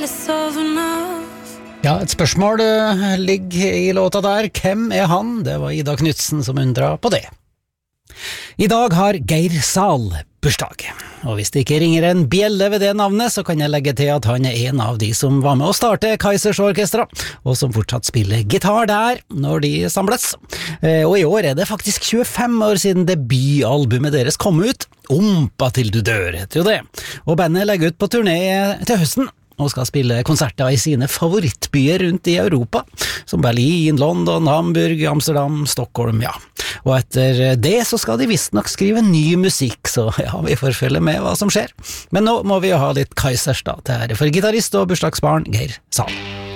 Ja, et spørsmål ligger i låta der. Hvem er han? Det var Ida Knudsen som undra på det. I dag har Geir Zahl bursdag, og hvis det ikke ringer en bjelle ved det navnet, så kan jeg legge til at han er en av de som var med å starte Kaizers Orkestra, og som fortsatt spiller gitar der når de samles. Og i år er det faktisk 25 år siden debutalbumet deres kom ut. Ompa til du dør heter jo det, og bandet legger ut på turné til høsten og skal spille konserter i sine favorittbyer rundt i Europa, som Berlin, London, Hamburg, Amsterdam, Stockholm, ja. Og etter det så skal de visst nok skrive ny musikk, så ja, vi får følge med hva som skjer. Men nå må vi jo ha litt Kaizers da, til ære for gitarist og bursdagsbarn Geir Zahl.